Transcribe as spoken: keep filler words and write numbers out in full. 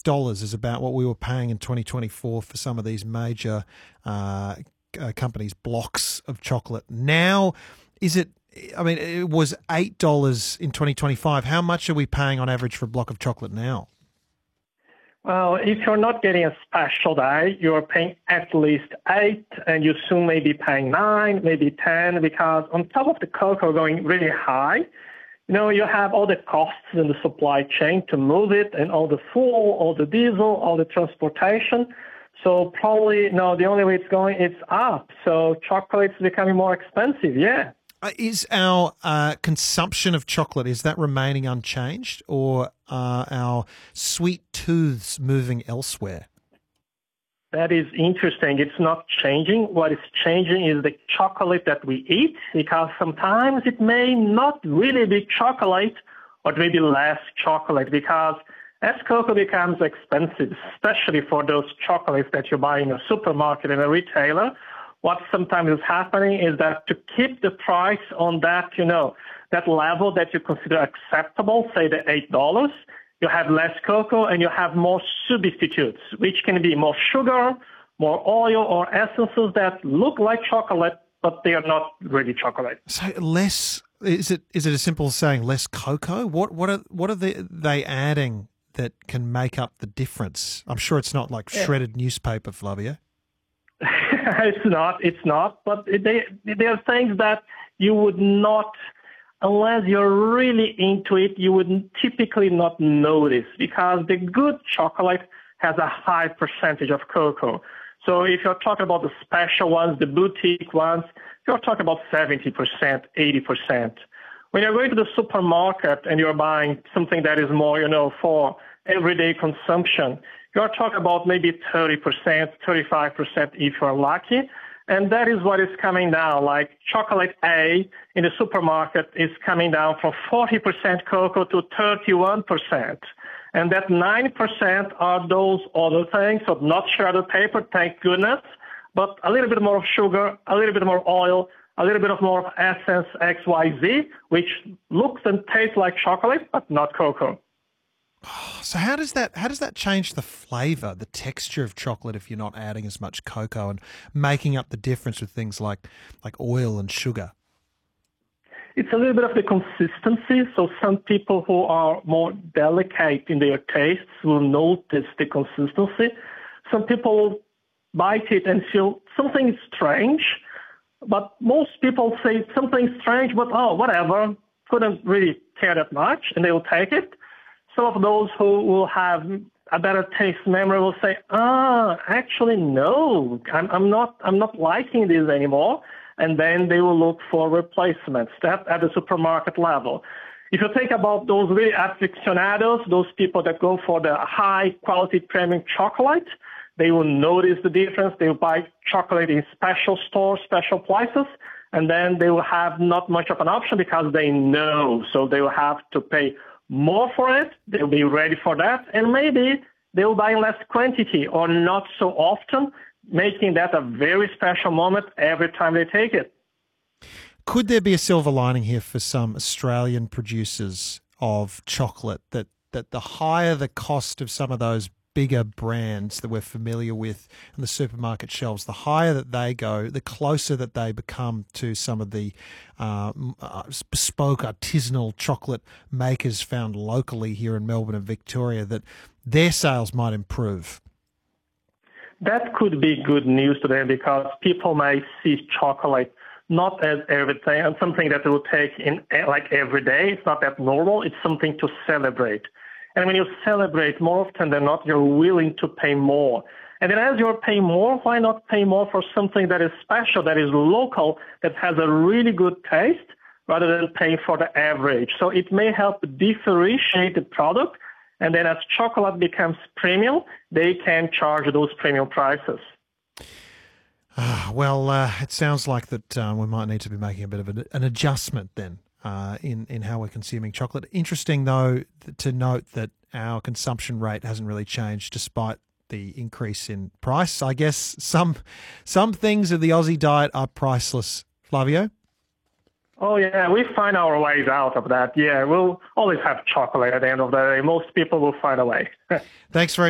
dollars is about what we were paying in twenty twenty-four for some of these major uh, uh, companies' blocks of chocolate. Now, is it, I mean, it was eight dollars in twenty twenty-five. How much are we paying on average for a block of chocolate now? Well, if you're not getting a special day, you're paying at least eight, and you soon may be paying nine, maybe ten, because on top of the cocoa going really high, you know, you have all the costs in the supply chain to move it, and all the fuel, all the diesel, all the transportation. So probably, no, the only way it's going, it's up. So chocolate's becoming more expensive, yeah. Uh, is our uh, consumption of chocolate, is that remaining unchanged, or are our sweet tooths moving elsewhere? That is interesting. It's not changing. What is changing is the chocolate that we eat, because sometimes it may not really be chocolate, or maybe less chocolate, because as cocoa becomes expensive, especially for those chocolates that you buy in a supermarket and a retailer, what sometimes is happening is that to keep the price on that, you know, that level that you consider acceptable, say the eight dollars, you have less cocoa and you have more substitutes, which can be more sugar, more oil, or essences that look like chocolate, but they are not really chocolate. So less, is it is it as simple as saying less cocoa? What what are what are they, they adding that can make up the difference? I'm sure it's not like shredded yeah. newspaper, Flavio. It's not, it's not, but they, they are things that you would not, unless you're really into it, you would typically not notice, because the good chocolate has a high percentage of cocoa. So if you're talking about the special ones, the boutique ones, you're talking about seventy percent, eighty percent. When you're going to the supermarket and you're buying something that is more, you know, for everyday consumption, you're talking about maybe thirty percent, thirty-five percent if you're lucky. And that is what is coming down. Like chocolate A in the supermarket is coming down from forty percent cocoa to thirty-one percent. And that nine percent are those other things, so not shredded paper, thank goodness, but a little bit more of sugar, a little bit more oil, a little bit of more of essence X Y Z, which looks and tastes like chocolate, but not cocoa. So how does that how does that change the flavour, the texture of chocolate if you're not adding as much cocoa and making up the difference with things like like oil and sugar? It's a little bit of the consistency. So some people who are more delicate in their tastes will notice the consistency. Some people will bite it and feel something strange, but most people say something strange, but oh, whatever, couldn't really care that much, and they will take it. Some of those who will have a better taste memory will say, ah, actually, no, I'm, I'm not I'm not liking this anymore. And then they will look for replacements. That at the supermarket level. If you think about those really aficionados, those people that go for the high-quality premium chocolate, they will notice the difference. They will buy chocolate in special stores, special places, and then they will have not much of an option because they know. So they will have to pay more for it, they'll be ready for that, and maybe they'll buy in less quantity or not so often, making that a very special moment every time they take it. Could there be a silver lining here for some Australian producers of chocolate, that, that the higher the cost of some of those bigger brands that we're familiar with on the supermarket shelves, the higher that they go, the closer that they become to some of the uh, uh, bespoke artisanal chocolate makers found locally here in Melbourne and Victoria, that their sales might improve? That could be good news to them, because people may see chocolate not as everything and something that they will take in like every day. It's not that normal. It's something to celebrate. And when you celebrate, more often than not, you're willing to pay more. And then as you're paying more, why not pay more for something that is special, that is local, that has a really good taste, rather than paying for the average? So it may help differentiate the product. And then as chocolate becomes premium, they can charge those premium prices. Uh, well, uh, it sounds like that uh, we might need to be making a bit of an, an adjustment then. Uh, in, in how we're consuming chocolate. Interesting, though, th- to note that our consumption rate hasn't really changed despite the increase in price. I guess some some things of the Aussie diet are priceless. Flavio? Oh, yeah, we find our ways out of that. Yeah, we'll always have chocolate at the end of the day. Most people will find a way. Thanks very much.